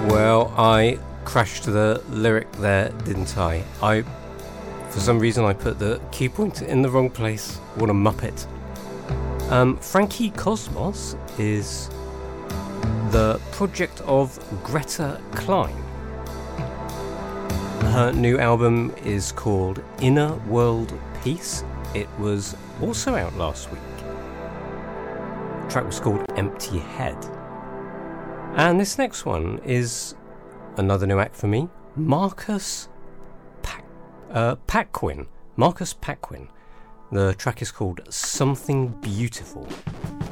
Well, I crashed the lyric there, didn't I? For some reason, I put the key point in the wrong place. What a muppet. Frankie Cosmos is the project of Greta Klein. Her new album is called Inner World Peace. It was also out last week. The track was called Empty Head. And this next one is another new act for me, Marcus Paquin. Marcus Paquin. The track is called Something Beautiful.